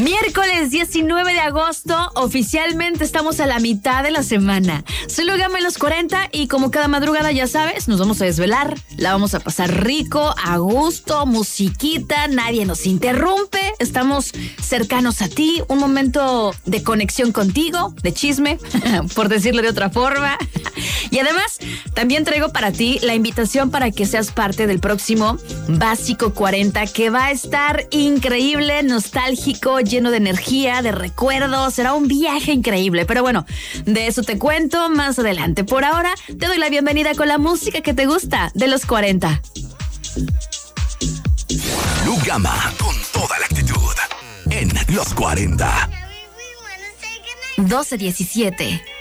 Miércoles 19 de agosto, oficialmente estamos a la mitad de la semana. Soy Lu Gama en los 40 y como cada madrugada ya sabes, nos vamos a desvelar, la vamos a pasar rico, a gusto, musiquita, nadie nos interrumpe, estamos cercanos a ti, un momento de conexión contigo, de chisme, por decirlo de otra forma. Y además, también traigo para ti la invitación para que seas parte del próximo Básico 40, que va a estar increíble, nostálgico, lleno de energía, de recuerdos. Será un viaje increíble. Pero bueno, de eso te cuento más adelante. Por ahora, te doy la bienvenida con la música que te gusta de los 40. Lu Gama, con toda la actitud, en los 40. 12:17.